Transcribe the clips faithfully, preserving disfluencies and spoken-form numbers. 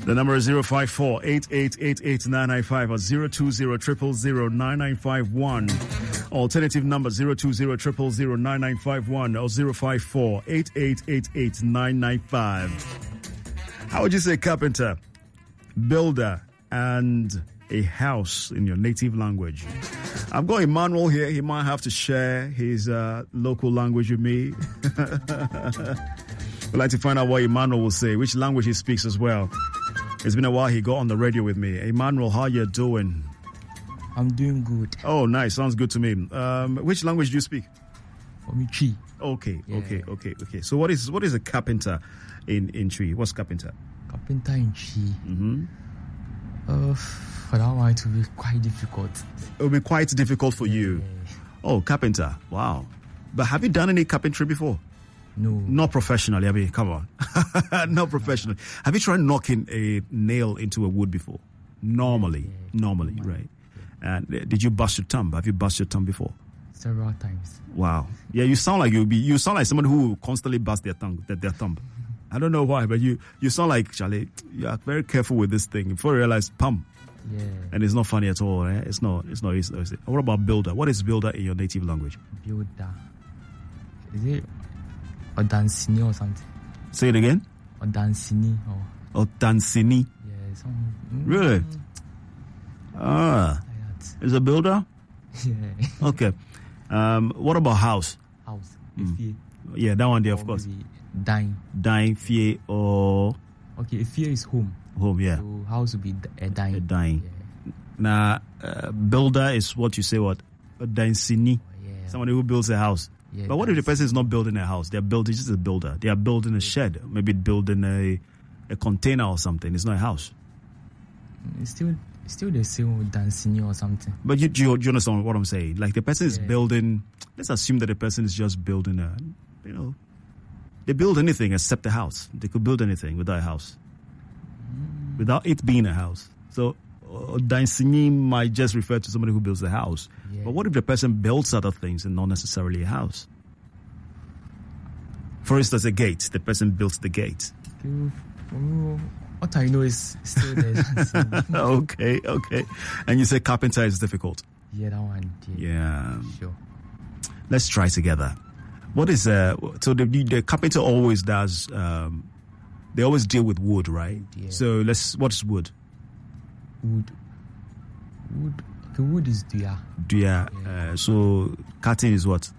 The number is zero five four, eight eight eight eight, nine nine five or zero two zero, zero zero zero, nine nine five one. Alternative number zero two zero, zero zero zero, nine nine five one or zero five four, eight eight eight eight, nine nine five. How would you say carpenter, builder, and a house in your native language? I've got Emmanuel here. He might have to share his uh, local language with me. I'd like to find out what Emmanuel will say, which language he speaks as well. It's been a while he got on the radio with me. Emmanuel, how you doing? I'm doing good. Oh, nice. Sounds good to me. Um, which language do you speak? Omichi. Okay, Yeah. okay, okay, okay. So what is what is a carpenter in, in Tree? What's carpenter? Carpenter in Chi. Mm-hmm. Uh, for that one, it will be quite difficult. It will be quite difficult for you. Yeah. Oh, carpenter. Wow. But have you done any carpentry before? No. Not professionally. I mean, come on. Not professionally. Have you tried knocking a nail into a wood before? Normally. Yeah, Normally, normally. right. And uh, did you bust your thumb? Have you bust your thumb before? Several times. Wow. Yeah, you sound like you'll be. You sound like someone who will constantly bust their tongue, their, their thumb. I don't know why, but you you sound like, Charlie, you are very careful with this thing. Before you realize, pum. Yeah. And it's not funny at all. Eh? It's not. It's not. It's, it's, what about builder? What is builder in your native language? Builder. Is it Odansini or something? Say it again. Odansini or Or Tansini. yeah, some. Mm, Really? Ah, like that. is a builder? Yeah. Okay. Um, what about house? House. Mm. Ifie. Yeah, that one there, of Or course. maybe Dying. Dying, fear, or Okay, Ifie is home. home. Yeah, So house will be d- a dying. a dying. Yeah. Now, uh, builder is what you say. What? A Dansini. Yeah. Somebody who builds a house. Yeah, But what if the that's- person is not building a house? They're building just a builder. They are building a shed, maybe building a a container or something. It's not a house. It's still still the same with Dansini or something. But you, do you, do you understand what I'm saying? Like the person is Yeah. building. Let's assume that the person is just building a, you know, they build anything except a house. They could build anything without a house, without it being a house. So, uh, Dansini might just refer to somebody who builds a house. Yeah. But what if the person builds other things and not necessarily a house? For instance, a gate. The person builds the gate. Still, oh, what I know is still there. Dansini. Okay, okay. And you say carpenter is difficult. Yeah, that one. Yeah. Yeah. Sure. Let's try together. What is uh? So the the carpenter always does. Um, they always deal with wood, right? Yeah. So let's. What is wood? Wood. Wood. Okay, wood is Dua. Do you, uh, so cutting is what?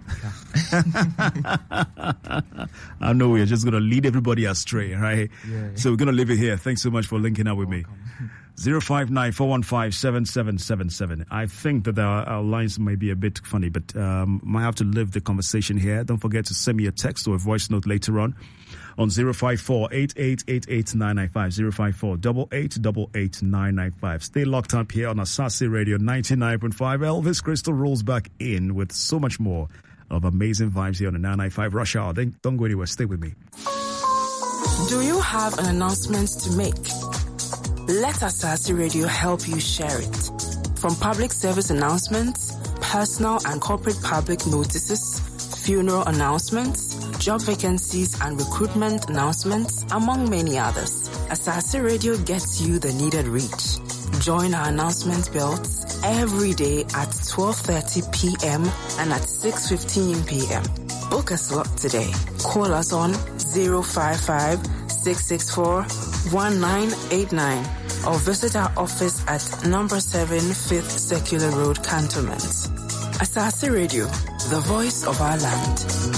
I know we're just gonna lead everybody astray, right? Yeah. So we're gonna leave it here. Thanks so much for linking up with me. Welcome. Zero five nine four one five seven seven seven seven. I think that our, our lines may be a bit funny, but um, might have to leave the conversation here. Don't forget to send me a text or a voice note later on on zero five four, eight eight eight eight, nine nine five, zero five four, eight eight eight eight, nine nine five. Stay locked up here on Asase Radio ninety-nine point five. Elvis Crystal rolls back in with so much more of amazing vibes here on the nine nine five Rush Hour. Then don't go anywhere. Stay with me. Do you have an announcement to make? Let Asase Radio help you share it. From public service announcements, personal and corporate public notices, funeral announcements, job vacancies and recruitment announcements, among many others, Asase Radio gets you the needed reach. Join our announcement belts every day at twelve thirty p.m. and at six fifteen p.m. Book a slot today. Call us on zero five five, six six four, one nine eight nine or visit our office at number seven Fifth Circular Road, Cantonment. Asase Radio, the voice of our land.